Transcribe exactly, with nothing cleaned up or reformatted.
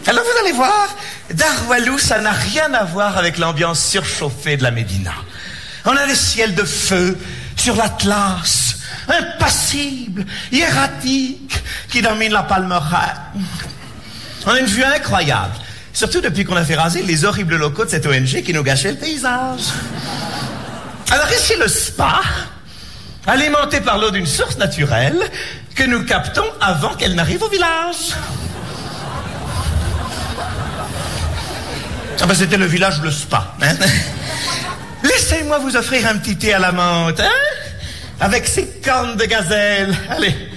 Alors vous allez voir, Darwalou, ça n'a rien à voir avec l'ambiance surchauffée de la Médina. On a des ciels de feu sur l'Atlas, impassibles, hiératiques, qui dominent la Palmeraie. On a une vue incroyable, surtout depuis qu'on a fait raser les horribles locaux de cette O N G qui nous gâchaient le paysage. Alors ici le spa, alimenté par l'eau d'une source naturelle que nous captons avant qu'elle n'arrive au village. Ah ben c'était le village ou le spa, hein. Laissez-moi vous offrir un petit thé à la menthe, hein, avec ses cornes de gazelle. Allez.